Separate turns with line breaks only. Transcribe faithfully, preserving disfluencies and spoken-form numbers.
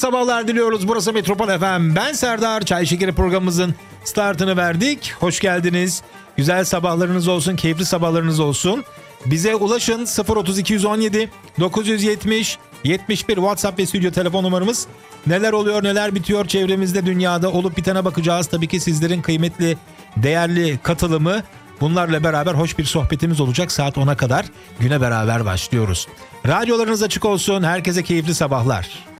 Sabahlar diliyoruz. Burası Metropol F M. Ben Serdar. Çay Şekeri programımızın startını verdik. Hoş geldiniz. Güzel sabahlarınız olsun, keyifli sabahlarınız olsun. Bize ulaşın sıfır otuz iki on yedi dokuz yüz yetmiş yetmiş bir WhatsApp ve stüdyo telefon numaramız. Neler oluyor, neler bitiyor çevremizde, dünyada olup bitene bakacağız. Tabii ki sizlerin kıymetli, değerli katılımı. Bunlarla beraber hoş bir sohbetimiz olacak. Saat ona kadar güne beraber başlıyoruz. Radyolarınız açık olsun. Herkese keyifli sabahlar.